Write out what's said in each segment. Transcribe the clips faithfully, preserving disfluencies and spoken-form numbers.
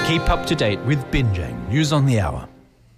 Keep up to date with Binjang News on the Hour.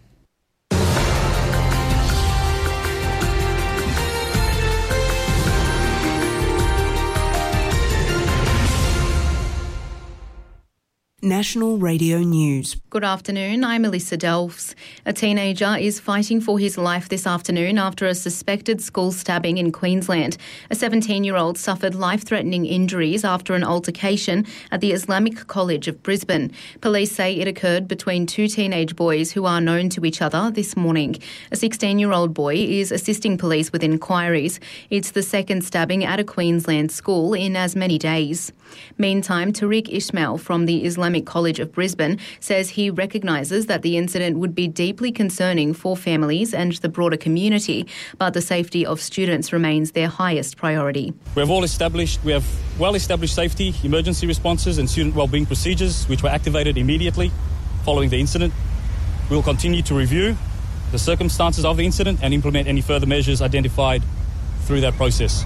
National Radio News. Good afternoon, I'm Melissa Delfs. A teenager is fighting for his life this afternoon after a suspected school stabbing in Queensland. A seventeen-year-old suffered life-threatening injuries after an altercation at the Islamic College of Brisbane. Police say it occurred between two teenage boys who are known to each other this morning. A sixteen-year-old boy is assisting police with inquiries. It's the second stabbing at a Queensland school in as many days. Meantime, Tariq Ismail from the Islamic College of Brisbane says he recognises that the incident would be deeply concerning for families and the broader community, but the safety of students remains their highest priority. We have all established, we have well-established safety, emergency responses and student wellbeing procedures which were activated immediately following the incident. We will continue to review the circumstances of the incident and implement any further measures identified through that process.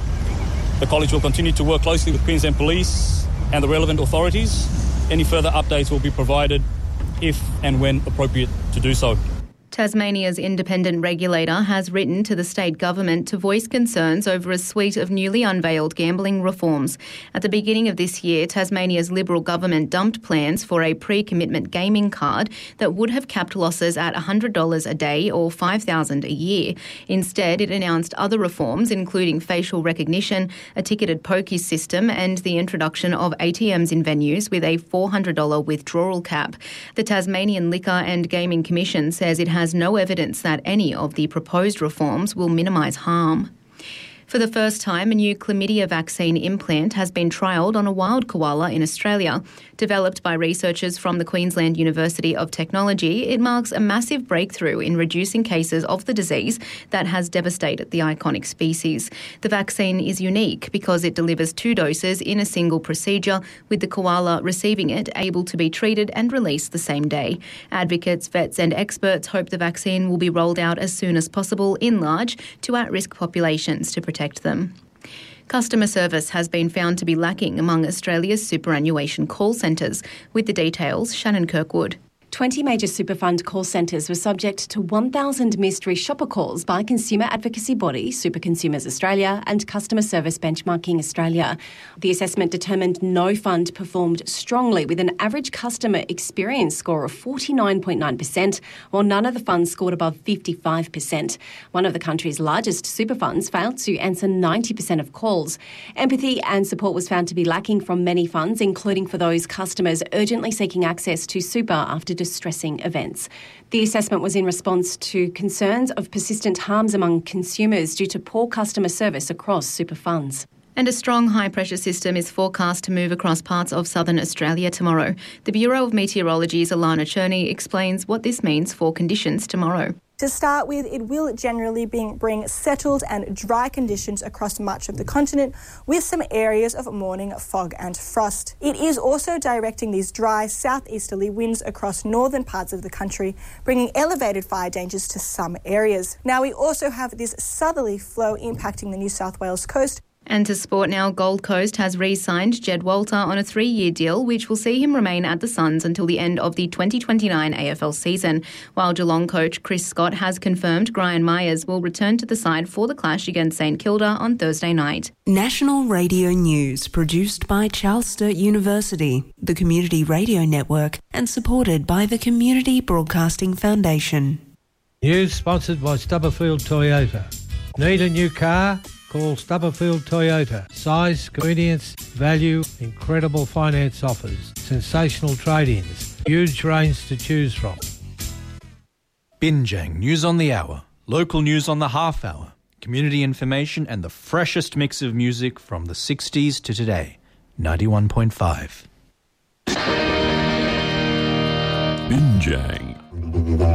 The college will continue to work closely with Queensland Police and the relevant authorities. Any further updates will be provided if and when appropriate to do so. Tasmania's independent regulator has written to the state government to voice concerns over a suite of newly unveiled gambling reforms. At the beginning of this year, Tasmania's Liberal government dumped plans for a pre-commitment gaming card that would have capped losses at one hundred dollars a day or five thousand dollars a year. Instead, it announced other reforms, including facial recognition, a ticketed pokies system and the introduction of A T Ms in venues with a four hundred dollars withdrawal cap. The Tasmanian Liquor and Gaming Commission says it has no evidence that any of the proposed reforms will minimise harm. For the first time, a new chlamydia vaccine implant has been trialled on a wild koala in Australia. Developed by researchers from the Queensland University of Technology, it marks a massive breakthrough in reducing cases of the disease that has devastated the iconic species. The vaccine is unique because it delivers two doses in a single procedure, with the koala receiving it able to be treated and released the same day. Advocates, vets and experts hope the vaccine will be rolled out as soon as possible in large to at-risk populations to protect them. Customer service has been found to be lacking among Australia's superannuation call centres. With the details, Shannon Kirkwood. twenty major super fund call centres were subject to one thousand mystery shopper calls by consumer advocacy body Super Consumers Australia and Customer Service Benchmarking Australia. The assessment determined no fund performed strongly with an average customer experience score of forty-nine point nine percent, while none of the funds scored above fifty-five percent. One of the country's largest super funds failed to answer ninety percent of calls. Empathy and support was found to be lacking from many funds, including for those customers urgently seeking access to super after distressing events. The assessment was in response to concerns of persistent harms among consumers due to poor customer service across super funds. And a strong high-pressure system is forecast to move across parts of southern Australia tomorrow. The Bureau of Meteorology's Alana Cherney explains what this means for conditions tomorrow. To start with, it will generally bring, bring settled and dry conditions across much of the continent, with some areas of morning fog and frost. It is also directing these dry southeasterly winds across northern parts of the country, bringing elevated fire dangers to some areas. Now, we also have this southerly flow impacting the New South Wales coast. And to sport now, Gold Coast has re-signed Jed Walter on a three-year deal, which will see him remain at the Suns until the end of the twenty twenty-nine A F L season, while Geelong coach Chris Scott has confirmed Brian Myers will return to the side for the clash against St Kilda on Thursday night. National Radio News, produced by Charles Sturt University, the Community Radio Network, and supported by the Community Broadcasting Foundation. News sponsored by Stubberfield Toyota. Need a new car? Call Stubberfield Toyota. Size, convenience, value, incredible finance offers, sensational trade-ins, huge range to choose from. Binjang News on the Hour, local news on the half hour, community information and the freshest mix of music from the sixties to today. ninety-one point five. Binjang.